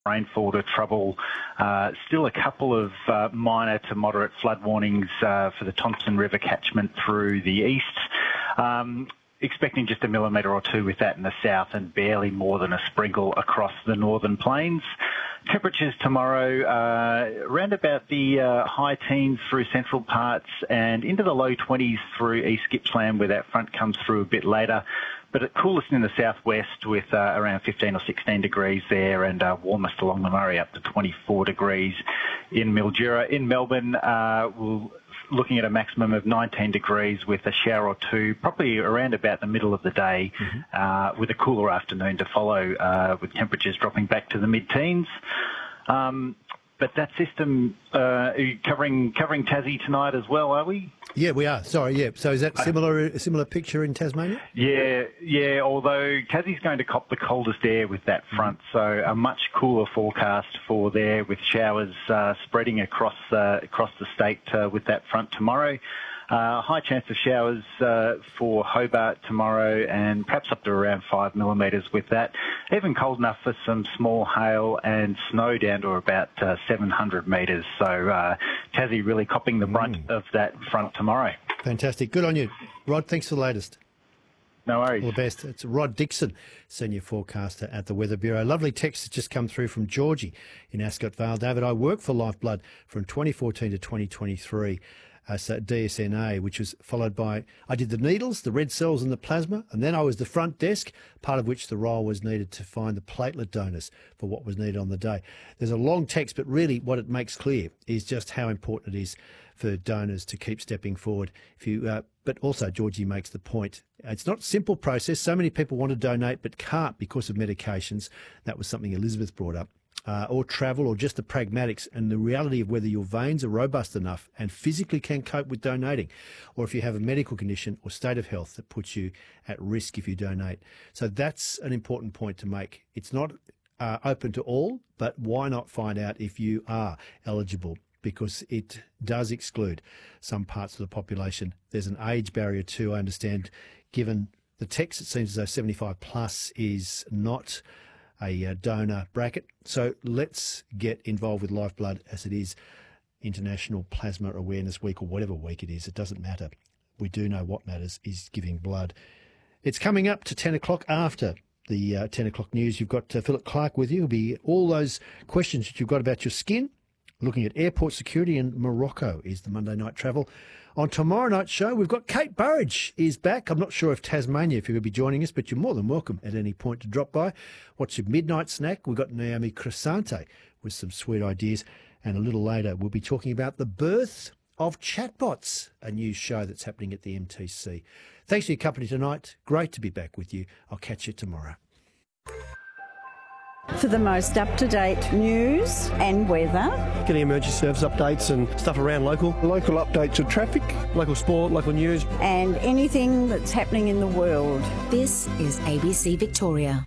rainfall to trouble. Still a couple of minor to moderate flood warnings for the Thompson River catchment through the east. Expecting just a millimetre or two with that in the south and barely more than a sprinkle across the northern plains. Temperatures tomorrow around about the high teens through central parts and into the low 20s through East Gippsland where that front comes through a bit later. But at coolest in the southwest with around 15 or 16 degrees there and warmest along the Murray up to 24 degrees in Mildura. In Melbourne, we'll looking at a maximum of 19 degrees with a shower or two, probably around about the middle of the day, with a cooler afternoon to follow, with temperatures dropping back to the mid-teens. But that system covering Tassie tonight as well, are we? Yeah, we are. Sorry, yeah. So is that a similar picture in Tasmania? Yeah. Although Tassie's going to cop the coldest air with that front, so a much cooler forecast for there with showers spreading across the state with that front tomorrow. High chance of showers for Hobart tomorrow and perhaps up to around 5 millimetres with that. Even cold enough for some small hail and snow down to about 700 metres. So Tassie really copping the brunt of that front tomorrow. Fantastic. Good on you. Rod, thanks for the latest. No worries. All the best. It's Rod Dixon, Senior Forecaster at the Weather Bureau. Lovely text has just come through from Georgie in Ascot Vale. David, I worked for Lifeblood from 2014 to 2023. DSNA, which was followed by, I did the needles, the red cells and the plasma, and then I was the front desk, part of which the role was needed to find the platelet donors for what was needed on the day. There's a long text, but really what it makes clear is just how important it is for donors to keep stepping forward. But also, Georgie makes the point, it's not a simple process. So many people want to donate but can't because of medications. That was something Elizabeth brought up. Or travel, or just the pragmatics and the reality of whether your veins are robust enough and physically can cope with donating, or if you have a medical condition or state of health that puts you at risk if you donate. So that's an important point to make. It's not open to all, but why not find out if you are eligible? Because it does exclude some parts of the population. There's an age barrier too, I understand. Given the text, it seems as though 75 plus is not a donor bracket. So let's get involved with Lifeblood as it is International Plasma Awareness Week, or whatever week it is. It doesn't matter. We do know what matters is giving blood. It's coming up to 10 o'clock after the 10 o'clock news. You've got Philip Clark with you. It'll be all those questions that you've got about your skin. Looking at airport security in Morocco is the Monday Night Travel. On tomorrow night's show, we've got Kate Burridge is back. I'm not sure if Tasmania, if you're going to be joining us, but you're more than welcome at any point to drop by. What's your midnight snack? We've got Naomi Crescente with some sweet ideas. And a little later, we'll be talking about the birth of chatbots, a new show that's happening at the MTC. Thanks for your company tonight. Great to be back with you. I'll catch you tomorrow. For the most up-to-date news and weather. Getting emergency service updates and stuff around local. Local updates of traffic, local sport, local news. And anything that's happening in the world. This is ABC Victoria.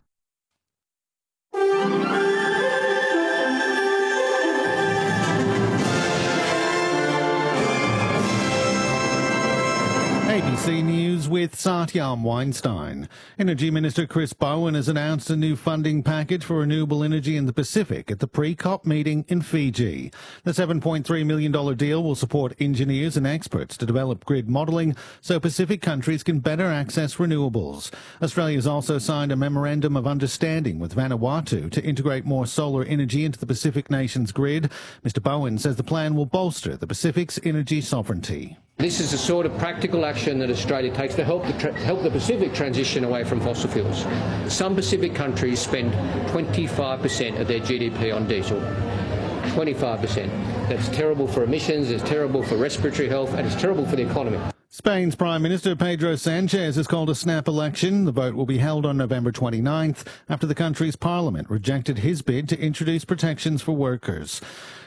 ABC News with Satyam Weinstein. Energy Minister Chris Bowen has announced a new funding package for renewable energy in the Pacific at the pre-COP meeting in Fiji. The $7.3 million deal will support engineers and experts to develop grid modelling so Pacific countries can better access renewables. Australia's also signed a memorandum of understanding with Vanuatu to integrate more solar energy into the Pacific nation's grid. Mr. Bowen says the plan will bolster the Pacific's energy sovereignty. This is the sort of practical action that Australia takes to help the Pacific transition away from fossil fuels. Some Pacific countries spend 25% of their GDP on diesel. 25%. That's terrible for emissions, it's terrible for respiratory health, and it's terrible for the economy. Spain's Prime Minister Pedro Sanchez has called a snap election. The vote will be held on November 29th after the country's parliament rejected his bid to introduce protections for workers.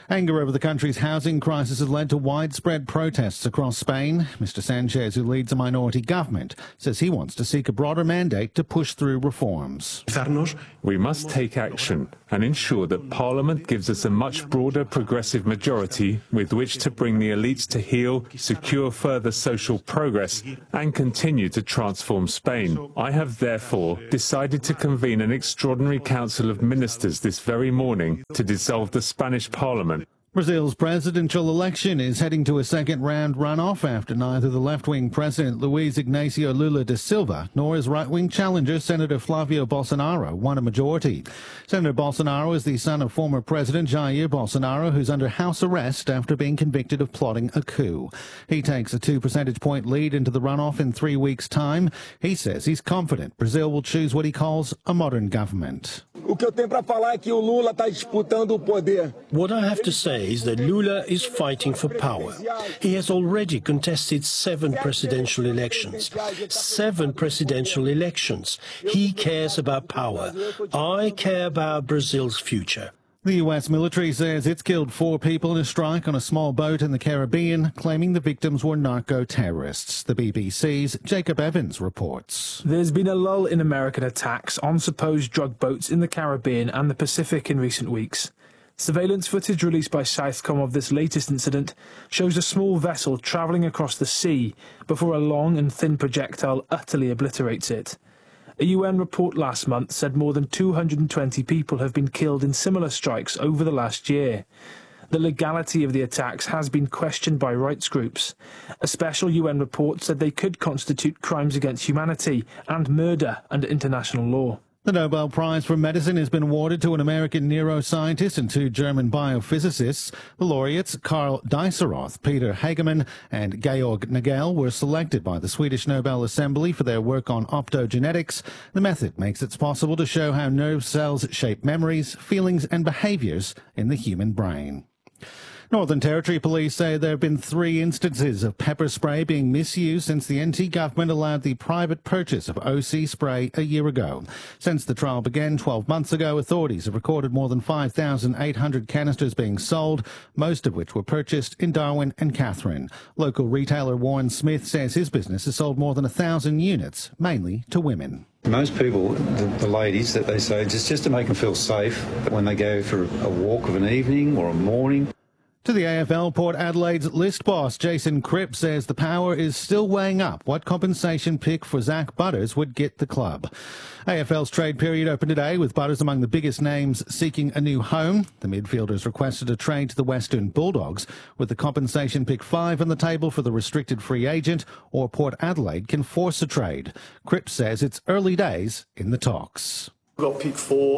Anger over the country's housing crisis has led to widespread protests across Spain. Mr Sanchez, who leads a minority government, says he wants to seek a broader mandate to push through reforms. We must take action and ensure that Parliament gives us a much broader progressive majority with which to bring the elites to heel, secure further social progress and continue to transform Spain. I have therefore decided to convene an extraordinary Council of Ministers this very morning to dissolve the Spanish Parliament. Brazil's presidential election is heading to a second-round runoff after neither the left-wing president Luiz Ignacio Lula da Silva nor his right-wing challenger Senator Flavio Bolsonaro won a majority. Senator Bolsonaro is the son of former President Jair Bolsonaro, who's under house arrest after being convicted of plotting a coup. He takes a 2 percentage point lead into the runoff in 3 weeks' time. He says he's confident Brazil will choose what he calls a modern government. What I have to say is that Lula is fighting for power. He has already contested 7 presidential elections. 7 presidential elections. He cares about power. I care about Brazil's future. The US military says it's killed 4 people in a strike on a small boat in the Caribbean, claiming the victims were narco-terrorists. The BBC's Jacob Evans reports. There's been a lull in American attacks on supposed drug boats in the Caribbean and the Pacific in recent weeks. Surveillance footage released by Southcom of this latest incident shows a small vessel travelling across the sea before a long and thin projectile utterly obliterates it. A UN report last month said more than 220 people have been killed in similar strikes over the last year. The legality of the attacks has been questioned by rights groups. A special UN report said they could constitute crimes against humanity and murder under international law. The Nobel Prize for Medicine has been awarded to an American neuroscientist and 2 German biophysicists. The laureates, Karl Dieseroth, Peter Hagemann and Georg Nagel, were selected by the Swedish Nobel Assembly for their work on optogenetics. The method makes it possible to show how nerve cells shape memories, feelings and behaviours in the human brain. Northern Territory Police say there have been 3 instances of pepper spray being misused since the NT government allowed the private purchase of OC spray a year ago. Since the trial began 12 months ago, authorities have recorded more than 5,800 canisters being sold, most of which were purchased in Darwin and Katherine. Local retailer Warren Smith says his business has sold more than 1,000 units, mainly to women. Most people, the ladies, that they say it's just to make them feel safe when they go for a walk of an evening or a morning. To the AFL, Port Adelaide's list boss Jason Cripp says the Power is still weighing up what compensation pick for Zach Butters would get the club. AFL's trade period opened today with Butters among the biggest names seeking a new home. The midfielders requested a trade to the Western Bulldogs, with the compensation pick 5 on the table for the restricted free agent, or Port Adelaide can force a trade. Cripp says it's early days in the talks. We've got pick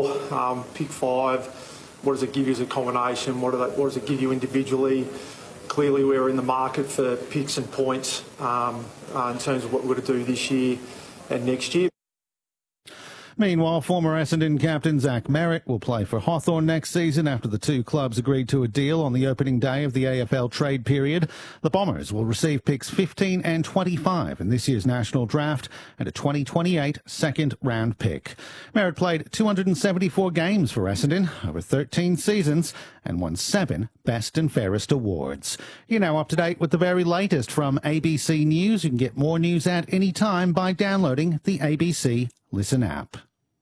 4, pick 5. What does it give you as a combination? What does it give you individually? Clearly, we're in the market for picks and points in terms of what we're going to do this year and next year. Meanwhile, former Essendon captain Zach Merritt will play for Hawthorn next season after the 2 clubs agreed to a deal on the opening day of the AFL trade period. The Bombers will receive picks 15 and 25 in this year's national draft and a 2028 second-round pick. Merritt played 274 games for Essendon over 13 seasons and won 7 Best and Fairest awards. You're now up to date with the very latest from ABC News. You can get more news at any time by downloading the ABC Listen app.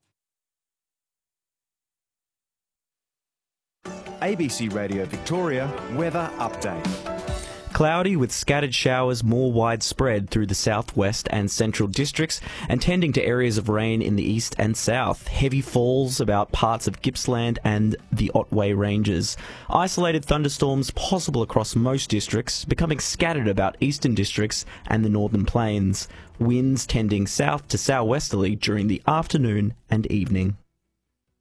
ABC Radio Victoria weather update. Cloudy with scattered showers more widespread through the southwest and central districts and tending to areas of rain in the east and south. Heavy falls about parts of Gippsland and the Otway Ranges. Isolated thunderstorms possible across most districts, becoming scattered about eastern districts and the northern plains. Winds tending south to southwesterly during the afternoon and evening.